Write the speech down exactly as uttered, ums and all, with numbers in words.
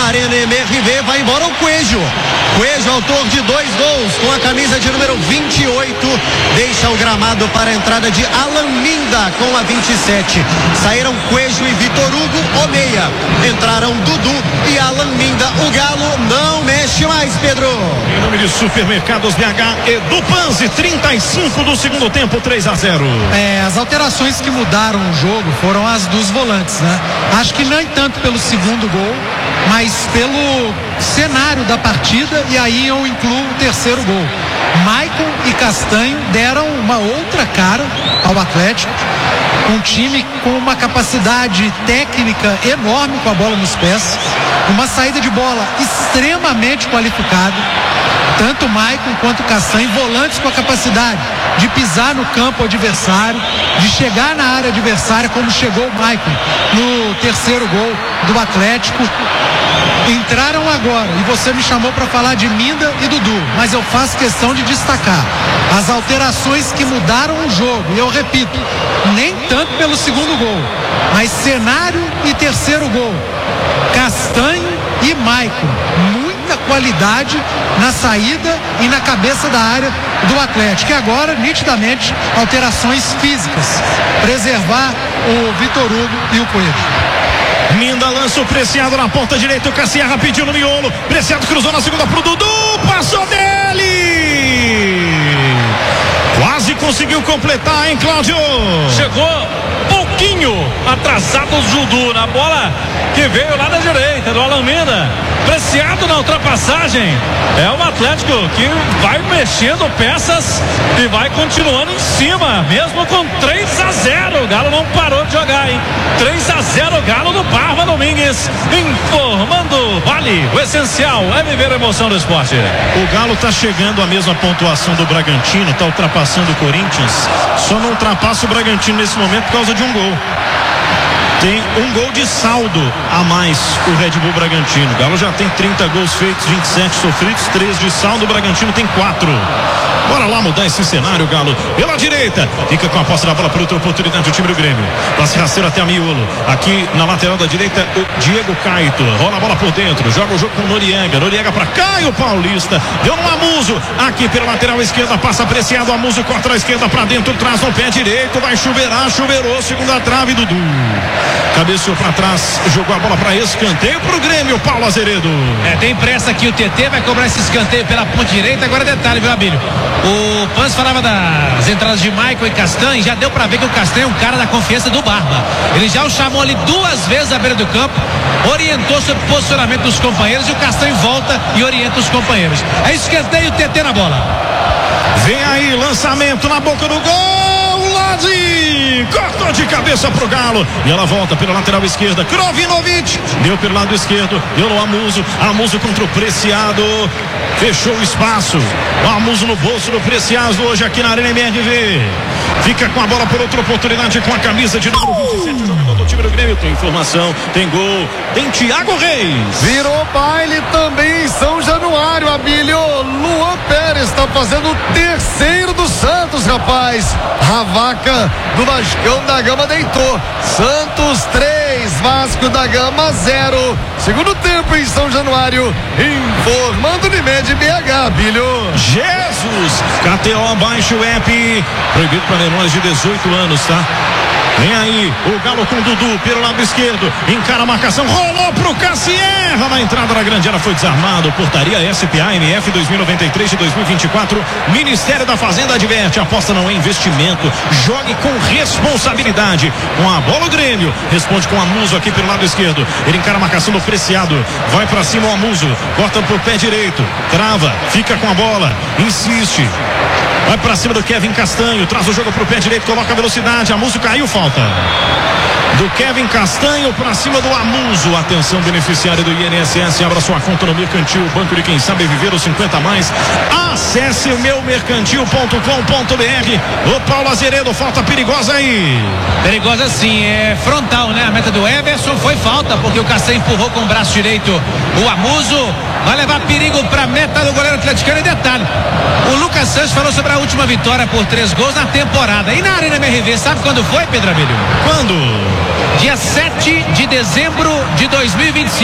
Arena M R V, vai embora o Coelho. Coelho, autor de dois gols, com a camisa de número vinte e oito, deixa o gramado para a entrada de Alan Minda com a vinte e sete. Saíram Coelho e Vitor Hugo, o meia. Entraram Dudu e Alan Minda. O Galo não mexe mais, Pedro. Em nome de Supermercados B H, Edu Panzi, trinta e cinco do segundo tempo, três a zero. É, as alterações que mudaram o jogo foram as dos volantes, né? Acho que nem tanto pelo segundo gol, mas pelo cenário da partida, e aí eu incluo o terceiro gol. Maicon e Castanho deram uma outra cara ao Atlético, um time com uma capacidade técnica enorme com a bola nos pés, uma saída de bola extremamente qualificada, tanto Maicon quanto Castanho, volantes com a capacidade de pisar no campo adversário, de chegar na área adversária, como chegou o Maicon no terceiro gol do Atlético. Entraram agora, e você me chamou para falar de Minda e Dudu, mas eu faço questão de destacar as alterações que mudaram o jogo, e eu repito, nem tanto pelo segundo gol, mas cenário e terceiro gol, Castanho e Maicon, muita qualidade na saída e na cabeça da área do Atlético, e agora nitidamente alterações físicas, preservar o Vitor Hugo e o Coelho. Minda lança o Preciado na ponta direita, o Cassiarra pediu no miolo, Preciado cruzou na segunda pro Dudu, passou dele, quase conseguiu completar, hein, Cláudio? Chegou pouquinho atrasado o Dudu na bola que veio lá da direita do Alan Minda. Preciado na ultrapassagem. É um Atlético que vai mexendo peças e vai continuando em cima, mesmo com três a zero. O Galo não parou de jogar, hein? três a zero Galo no Barba Domingues, informando Vale, o essencial é viver a emoção do esporte. O Galo tá chegando à mesma pontuação do Bragantino, tá ultrapassando o Corinthians, só não ultrapassa o Bragantino nesse momento por causa de um gol. Tem um gol de saldo a mais o Red Bull Bragantino. O Galo já tem trinta gols feitos, vinte e sete sofridos, três de saldo. O Bragantino tem quatro. Bora lá mudar esse cenário, Galo. Pela direita, fica com a posse da bola para outra oportunidade do time do Grêmio. Passe rasteiro até a miolo. Aqui na lateral da direita, o Diego Caito. Rola a bola por dentro, joga o jogo com o Noriega. Noriega para Caio Paulista. Deu no Amuso. Aqui pela lateral esquerda, passa apreciado. Amuso corta a esquerda para dentro, traz no pé direito. Vai chuveirar, chuveirou. Segunda trave, Dudu. Cabeceou para trás, jogou a bola para escanteio pro Grêmio, Paulo Azeredo. É, tem pressa aqui, o T T vai cobrar esse escanteio pela ponta direita. Agora detalhe, viu, Abílio? O Pans falava das entradas de Maicon e Castanho, já deu para ver que o Castanho é um cara da confiança do Barba. Ele já o chamou ali duas vezes à beira do campo, orientou sobre o posicionamento dos companheiros, e o Castanho volta e orienta os companheiros. É escanteio, o T T na bola. Vem aí, lançamento na boca do gol, Ladi, cortou de cabeça pro Galo, e ela volta pela lateral esquerda, Krovinovic, deu pelo lado esquerdo, deu no Amuso, Amuso contra o Preciado, fechou o espaço, o Amuso no bolso do Preciado, hoje aqui na Arena M R V, fica com a bola por outra oportunidade com a camisa de número vinte e sete, o jogador do time do Grêmio, tem informação, tem gol, tem Thiago Reis. Virou baile também em São Januário, Abílio. Luan Pérez está fazendo o terceiro do Santos, rapaz. A vaca do Vascão da Gama deitou. Santos três, Vasco da Gama zero. Segundo tempo em São Januário, informando Unimed B H, Abílio. Jesus, K T O, baixa o app, proibido para menores de dezoito anos, tá? Vem aí, o Galo com o Dudu pelo lado esquerdo, encara a marcação, rolou pro Cassierra na entrada da grande área, foi desarmado. Portaria S P A M F dois mil e noventa e três de dois mil e vinte e quatro. Ministério da Fazenda adverte, aposta não é investimento, jogue com responsabilidade. Com a bola o Grêmio, responde com o Amuso aqui pelo lado esquerdo, ele encara a marcação do Preciado, vai pra cima o Amuso, corta pro pé direito, trava, fica com a bola, insiste. Vai pra cima do Kevin Castanho, traz o jogo pro pé direito, coloca a velocidade, Amuso caiu, falta. Do Kevin Castanho pra cima do Amuso. Atenção, beneficiário do I N S S, abra sua conta no Mercantil, banco de quem sabe viver os cinquenta a mais. Acesse o meu mercantil ponto com ponto br. O Paulo Azeredo, falta perigosa aí. Perigosa sim, é frontal, né? A meta do Everson foi falta, porque o Castanho empurrou com o braço direito o Amuso. Vai levar perigo pra meta do goleiro atleticano. E detalhe, o Lucas Santos falou sobre a última vitória por três gols na temporada. E na Arena M R V, sabe quando foi, Pedro Abílio? Quando? Dia sete de dezembro de dois mil e vinte e cinco.